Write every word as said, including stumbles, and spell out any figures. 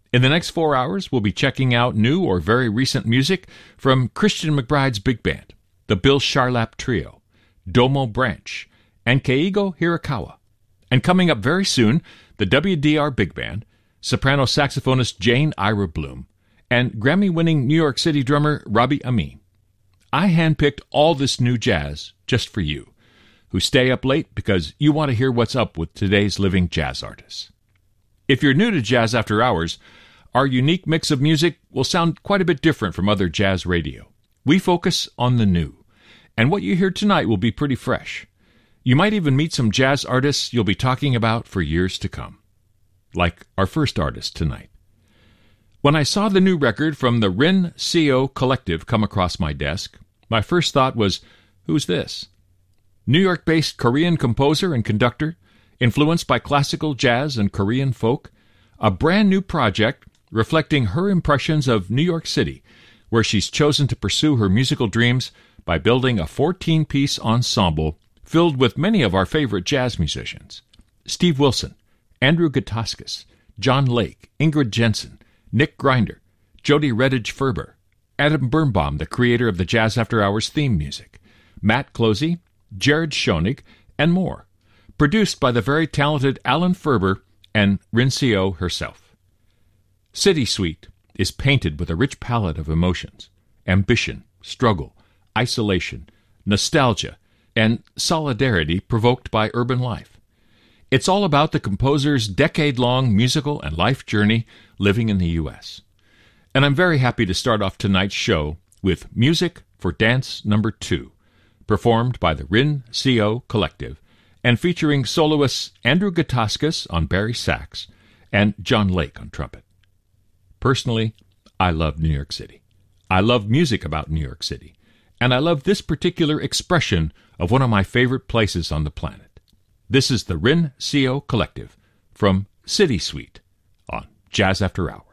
In the next four hours, we'll be checking out new or very recent music from Christian McBride's Big Band, the Bill Charlap Trio, Domo Branch, and Keigo Hirakawa. And coming up very soon, the W D R Big Band, soprano saxophonist Jane Ira Bloom, and Grammy-winning New York City drummer Robbie Amin. I handpicked all this new jazz just for you, who stay up late because you want to hear what's up with today's living jazz artists. If you're new to Jazz After Hours, our unique mix of music will sound quite a bit different from other jazz radio. We focus on the new, and what you hear tonight will be pretty fresh. You might even meet some jazz artists you'll be talking about for years to come, like our first artist tonight. When I saw the new record from the Rin Co. Collective come across my desk, my first thought was, who's this? New York-based Korean composer and conductor, influenced by classical jazz and Korean folk, a brand new project reflecting her impressions of New York City, where she's chosen to pursue her musical dreams by building a fourteen-piece ensemble filled with many of our favorite jazz musicians. Steve Wilson, Andrew Gutauskas, John Lake, Ingrid Jensen, Nick Grinder, Jody Redditch Ferber, Adam Birnbaum, the creator of the Jazz After Hours theme music, Matt Closey, Jared Schoenig, and more. Produced by the very talented Alan Ferber and Rin Co. herself. City Suite is painted with a rich palette of emotions, ambition, struggle, isolation, nostalgia, and solidarity provoked by urban life. It's all about the composer's decade-long musical and life journey living in the U S And I'm very happy to start off tonight's show with Music for Dance Number Two, performed by the Rin Co. Collective, and featuring soloists Andrew Gutauskas on bari sax and John Lake on trumpet. Personally, I love New York City. I love music about New York City, and I love this particular expression of one of my favorite places on the planet. This is the Rin Co. Collective from City Suite on Jazz After Hours.